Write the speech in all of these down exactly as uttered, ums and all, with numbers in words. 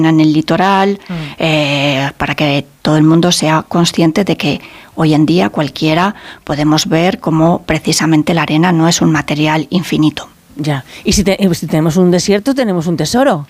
en el litoral, mm. eh, para que todo el mundo sea consciente de que hoy en día cualquiera podemos ver cómo precisamente la arena no es un material infinito. Ya. Y si, te, si tenemos un desierto, tenemos un tesoro.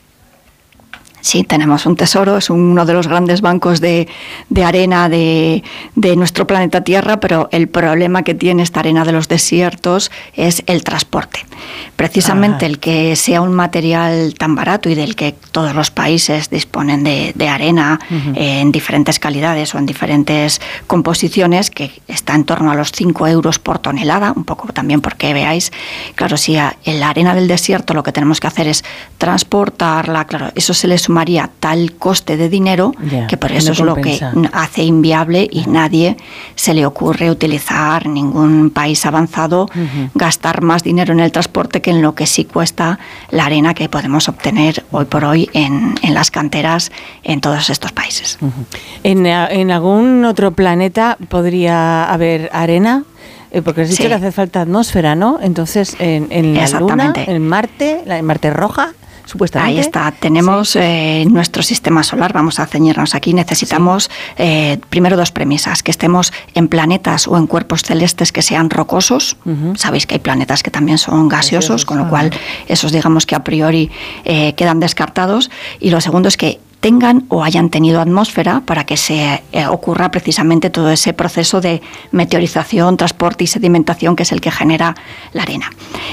Sí, tenemos un tesoro, es uno de los grandes bancos de, de arena de, de nuestro planeta Tierra, pero el problema que tiene esta arena de los desiertos es el transporte. Precisamente Ajá. el que sea un material tan barato y del que todos los países disponen de, de arena uh-huh. eh, en diferentes calidades o en diferentes composiciones, que está en torno a los cinco euros por tonelada, un poco también porque veáis, claro, si a, en la arena del desierto lo que tenemos que hacer es transportarla, claro, eso se le sumaría tal coste de dinero yeah, que por eso no es compensa. Lo que hace inviable y uh-huh. nadie se le ocurre utilizar, ningún país avanzado, uh-huh. gastar más dinero en el transporte que en lo que sí cuesta la arena que podemos obtener hoy por hoy en, en las canteras en todos estos países. Uh-huh. ¿En, ¿En algún otro planeta podría haber arena? Eh, porque has dicho sí. que hace falta atmósfera, ¿no? Entonces, en, en la Luna, en Marte, la, en Marte roja, supuestamente. Ahí está, tenemos sí. eh, nuestro sistema solar, vamos a ceñirnos aquí, necesitamos sí. eh, primero dos premisas, que estemos en planetas o en cuerpos celestes que sean rocosos, uh-huh. sabéis que hay planetas que también son gaseosos, gaseosos con lo uh-huh. cual esos digamos que a priori eh, quedan descartados, y lo segundo es que tengan o hayan tenido atmósfera para que se eh, ocurra precisamente todo ese proceso de meteorización, transporte y sedimentación que es el que genera la arena.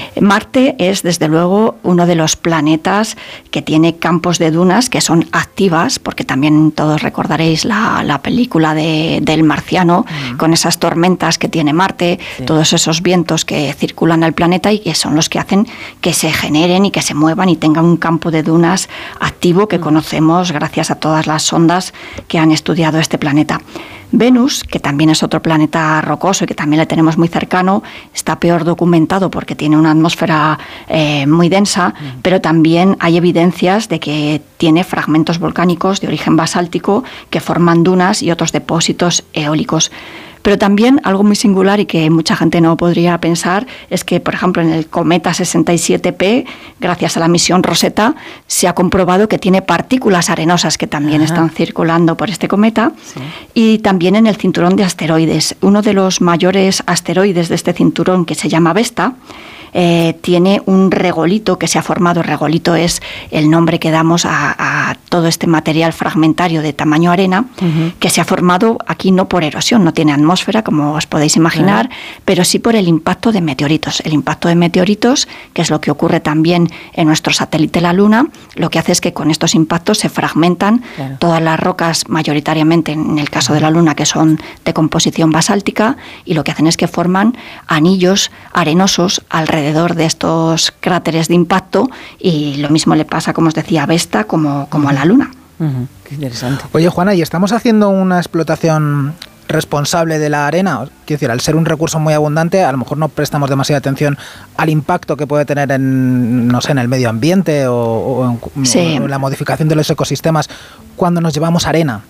Marte es desde luego uno de los planetas que tiene campos de dunas que son activas, porque también todos recordaréis la, la película de, del Marciano, uh-huh. con esas tormentas que tiene Marte, sí. todos esos vientos que circulan al planeta y que son los que hacen que se generen y que se muevan y tengan un campo de dunas activo que uh-huh. conocemos gracias a todas las sondas que han estudiado este planeta. Venus, que también es otro planeta rocoso y que también le tenemos muy cercano, está peor documentado porque tiene una atmósfera eh, muy densa, mm. pero también hay evidencias de que tiene fragmentos volcánicos de origen basáltico que forman dunas y otros depósitos eólicos. Pero también algo muy singular y que mucha gente no podría pensar es que, por ejemplo, en el cometa sesenta y siete P, gracias a la misión Rosetta, se ha comprobado que tiene partículas arenosas que también Ajá. están circulando por este cometa, sí. y también en el cinturón de asteroides. Uno de los mayores asteroides de este cinturón, que se llama Vesta, Eh, tiene un regolito que se ha formado. Regolito es el nombre que damos a, a todo este material fragmentario de tamaño arena, uh-huh. que se ha formado aquí no por erosión, no tiene atmósfera como os podéis imaginar, uh-huh. pero sí por el impacto de meteoritos. El impacto de meteoritos, que es lo que ocurre también en nuestro satélite la Luna, lo que hace es que con estos impactos se fragmentan claro. todas las rocas, mayoritariamente en el caso uh-huh. de la Luna, que son de composición basáltica, y lo que hacen es que forman anillos arenosos alrededor alrededor de estos cráteres de impacto, y lo mismo le pasa, como os decía, a Vesta como, como a la Luna. Uh-huh. Qué interesante. Oye, Juana, ¿y estamos haciendo una explotación responsable de la arena? Quiero decir, al ser un recurso muy abundante, a lo mejor no prestamos demasiada atención al impacto que puede tener en, no sé, en el medio ambiente o, o, en, sí. o en la modificación de los ecosistemas cuando nos llevamos arena.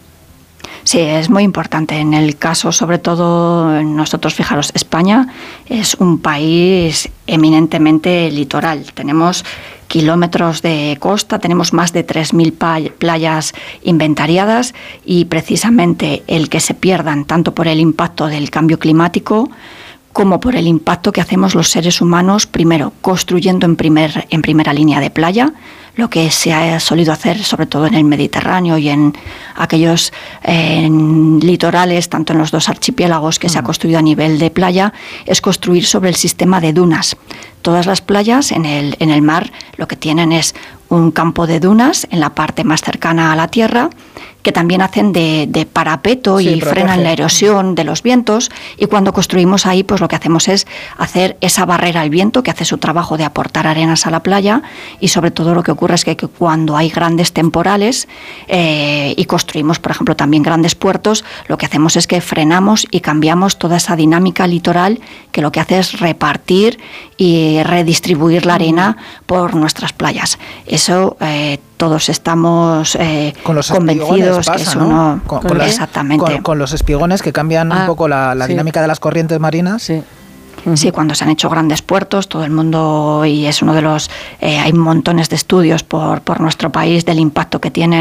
Sí, es muy importante. En el caso, sobre todo, nosotros, fijaros, España es un país eminentemente litoral. Tenemos kilómetros de costa, tenemos más de tres mil playas inventariadas, y precisamente el que se pierdan tanto por el impacto del cambio climático como por el impacto que hacemos los seres humanos, primero construyendo en, primer, en primera línea de playa, lo que se ha solido hacer sobre todo en el Mediterráneo y en aquellos eh, en litorales, tanto en los dos archipiélagos que mm. se ha construido a nivel de playa, es construir sobre el sistema de dunas. Todas las playas en el, en el mar lo que tienen es un campo de dunas en la parte más cercana a la tierra, que también hacen de, de parapeto sí, y protege. Frenan la erosión de los vientos, y cuando construimos ahí, pues lo que hacemos es hacer esa barrera al viento que hace su trabajo de aportar arenas a la playa, y sobre todo lo que ocurre es que, que cuando hay grandes temporales eh, y construimos, por ejemplo, también grandes puertos, lo que hacemos es que frenamos y cambiamos toda esa dinámica litoral que lo que hace es repartir y redistribuir la arena por nuestras playas. Eso eh, todos estamos eh, con los convencidos pasa, que eso ¿no? no... Con, con exactamente. Con, con los espigones que cambian ah, un poco la, la sí. dinámica de las corrientes marinas. Sí. Sí, cuando se han hecho grandes puertos, todo el mundo, y es uno de los... Eh, hay montones de estudios por, por nuestro país del impacto que tienen